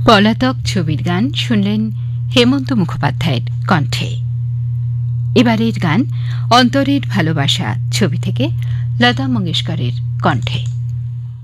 পলাতক ছবির গান শুনলেন হেমন্ত মুখোপাধ্যায়ের কণ্ঠে। এবারের গান অন্তরের ভালোবাসা ছবি থেকে লতা মঙ্গেশকরের কণ্ঠে।